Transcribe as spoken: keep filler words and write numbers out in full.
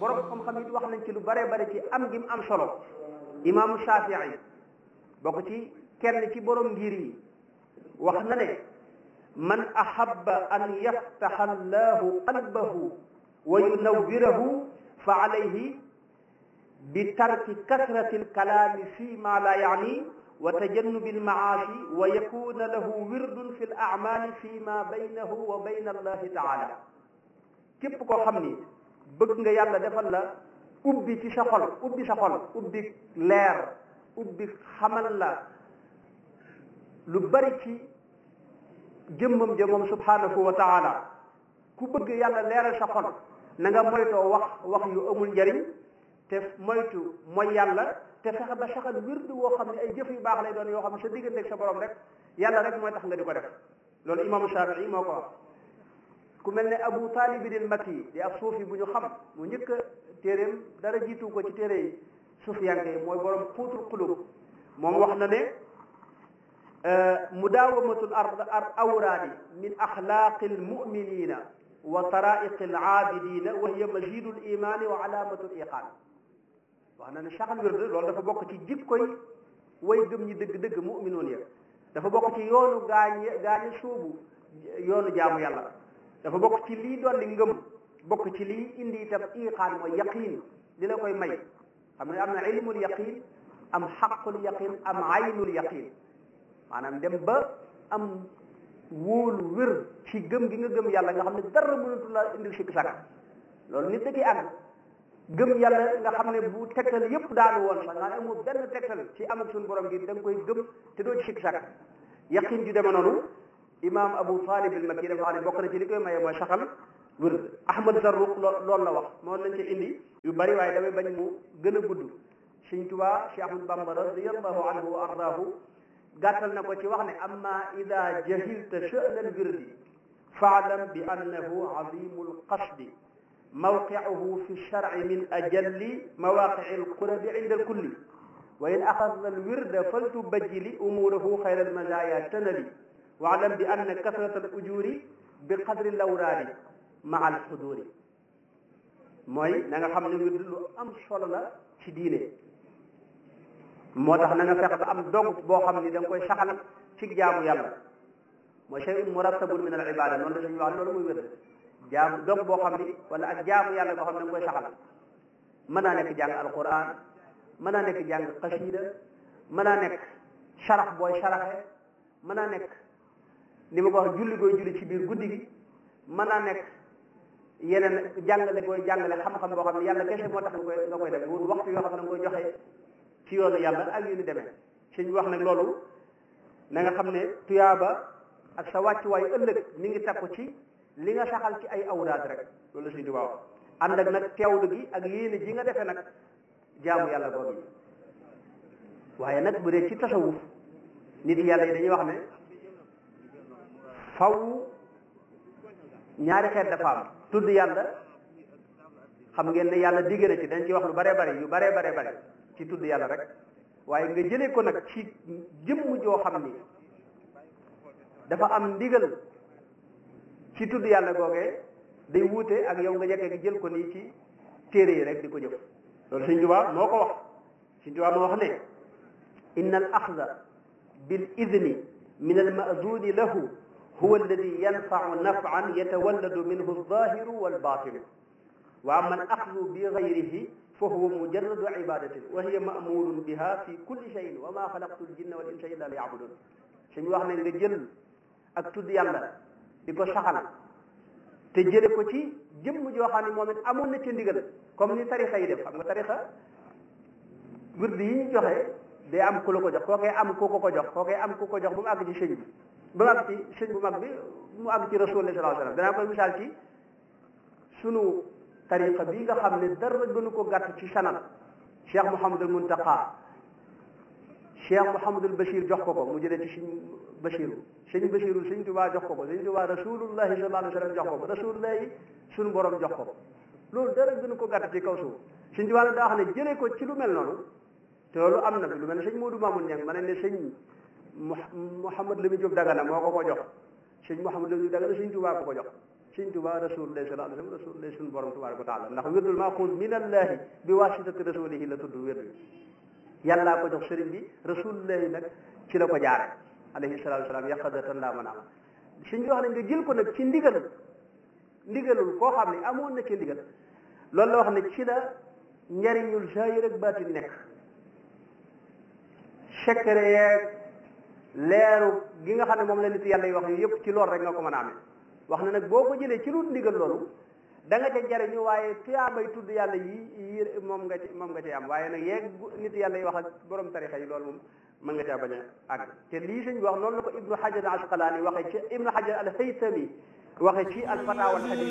borom xam-xam yi wax nañ ci lu bare bare ci am gi mu am solo. imaamu Shafii bokk ci kenn ci borom ngir yi wax na ne man ahabba an yaftaha allahu qalbahu wa yunawwirahu fa alayhi bi tarki kasrati alkalaami fi ma la yaani wa tajannubi almaasi wa yakuna lahu wirdun fi alacmaali fi ma baynahu wa bayna allahi taala. képp koo xam ni bëgg nga yàlla defal la ubbi ci sa xol ubbi sa xol ubbi leer ubbi xamal la lu bari ci jëmmam ja moom subhanahu wa taala. ku bëgg yàlla leeral sa xol na nga moytoo wax wax yu amul njariñ te moytu mooy yàlla te fexe ba saxal wirdu woo xam ne ay jëf yu baax lay doon yoo xam ne sa diggante ak sa borom rek yàlla rek mooy tax nga di ko def. loolu imaamu Shafii moo ko wax. ku mel ne Abu Talib al Makki di ab suufi bu ñu xam mu njëkk a téeréem dara jiitu ko ci téere yi suufiyanke yi mooy borom xuutul xulub moom wax na ne mudaawamatul ar awraadi min axlaaqi almuminina wa taraiqi alaabidina wa hiya mazidu alimani wa alaamatu liqaan. wax na ne saxal wird loolu dafa bokk ci jikkoy way gëm ñi dëgg-dëgg muminoon ya dafa bokk ci yoonu gaañ gaañi suubu yoonu jaamu yàlla dafa bokk ci lii dolli ngëm bokk ci lii indi itam iqaan mooy yaqiin li la koy may. xam ne am na ilmul yaqiin am xaqul yaqiin am aynul yaqiin maanaam dem ba am wóolu wér ci gëm gi nga gëm yàlla nga xam ne dara mënatu la indil sikk sàkk. loolu nit da ciy àgg gëm yàlla nga xam ne bu tegtal yépp daanu woon sax nga amul benn tegtal ci am ak suñu borom gi da nga koy gëm te doo ci sikk sàkk. yaqiin ju deme noonu imaam Abu Talib al Makki dafa wax ne bokk na ci li koy maye mooy saxal wird. Ahmad Zarruq loolu la wax moo lañ ci indi yu bari waaye damay bañ mu gën a gudd. Sëñ Tuubaa Cheikh Ahmad Bamba radiyallahu anhu wa ardaahu gàttal na ko ci wax ne amma ida jahilta sha'na al wirdi fa'lam bi annahu azimu al qasdi mawqi'uhu fi shar'i min ajalli mawaqi'i al qurabi 'inda al kulli wa in akhadha al wirda faltubajjili umurahu khayra al mazaya tanali wa'lam bi anna kasrata al ujuri bi qadri al awraadi ma'a al huduri. mooy na nga xam ne wird lu am solo la ci diine. moo tax na nga fexe ba am dog boo xam ni da nga koy saxal ci jaamu yàlla mooy shay'un murattabun min al ibada noonu la dañuy wax loolu muy wird. jaamu dog boo xam ni wala ak jaamu yàlla boo xam ne da nga koy saxal mën naa nekk jàng alquran mën naa nekk jàng xasida mën naa nekk sarax booy saraxe mën naa nekk ni ma ko wax julli gooy julli ci biir guddi gi mën naa nekk yeneen jàngale gooy jàngale xam-xam boo xam ne yàlla kese moo tax nga koy nga koy def wut waxtu yoo xam ne nga koy joxe ci yoonu yàlla ak yu ni demee. suñ wax nag loolu na nga xam ne tuyaaba ak sa wàccuwaay ëllëg mi ngi takku ci li nga saxal ci ay awraad rek loolu la suñ tubaab wax ànd ak nag teewlu gi ak yéene ji nga defee nag jaamu yàlla boobu yi. waaye nag bu dee ci tasawuf nit yàlla yi dañuy wax ne faw ñaari xeet dafa am tudd yàlla xam ngeen ne yàlla digg na ci dañ ci wax lu bare bare yu bare bare bare ci tudd yàlla rek waaye nga jëlee ko nag ci jëmm joo xam ni dafa am ndigal ci tudd yàlla googee day wuute ak yow nga jekkee gi jël ko nii ci téere yi rek di ko jëf. loolu Sëñ Tuubaa moo ko wax Sëñ Tuubaa moo wax ne inna al axda bil idni min al ma'zuni lahu huwa alladi yanfau nafan yatawalladu minhu alzahiru walbatinu wa amma al axdu bi gayrihi fa huwa mujarradu ibadatin wa hiya ma'murun biha fi kulli shay'in wa ma xalaqtu al jinna wal insa illa liya'budun. suñu wax ne nga jël ak tudd yàlla di ko saxal te jële ko ci jëmm joo xam ne moom it amoon na ci ndigal comme ni tarixa yi def. xam nga tarixa wird yi ñu joxe day am ku la ko jox kookee am ku ko ko jox kookee am ku ko jox ba mu àgg ci sëñ bi ba mu àgg ci sëñ bu mag bi mu àgg ci rasulullah sallallahu alayhi wasallam. danaa koy misaal ci sunu tariqa bi nga xam ne dara gënu ko gàtt ci sanad Cheikh Mouhamadul Muntaqa Cheikh Mouhamadul Bachir jox ko ko mu jëlee ci sëñ Bachiru sëñ Bachiru sëñ Tuubaa jox ko ko sëñ Tuubaa rasulullahi sallallahu alayhi wasallam jox ko ko rasulullahi sunu borom jox ko ko loolu dara gënu ko gàtt ci kaw suuf. sëñ Tuubaa daa wax ne jëlee ko ci lu mel noonu te loolu am na lu mel ne sëñ Modou Mamoun Niang ma ne ne sëñ Mouhamad Lamine Diop Dagana moo ko ko jox sëñ Mouhamad Lamine Diop Dagana sëñ Tuubaa ko ko jox sëñ Tuubaa rasulullahi sallallahu alayhi wasallam rasulullahi suñu borom tabaraka wa taala ndax wirdul maxuus min allahi bi wasitati rasulihi la tudd wird bi yàllaa ko jox sëriñ bi rasulullahi nag ci la ko jaare alayhi salatu wasalaam yaqadatan laa manaama sëñ bi wax ne nga jël ko nag ci ndigal ndigalul koo xam ne amoon na ci ndigal loolu la wax ne ci la njariñul zahir ak baatin nekk secret yeeg leeru gi nga xam ne moom la nit yàlla yi wax yu yëpp ci loolu rek nga ko mën a amee wax na nag boo ko jëlee ci lu ndigal loolu da nga ca jariñu waaye tuyaabay tudd yàlla yi yi moom nga ci moom nga ci am waaye nag yeeg nit yàlla yi wax ak borom tarixa yi loolu moom mën nga caa bañ a àgg te lii sëñ bi wax noonu la ko ibnu hajar al asqalaani waxee ci ibnu hajar al haytami waxee ci al fatawa al hadith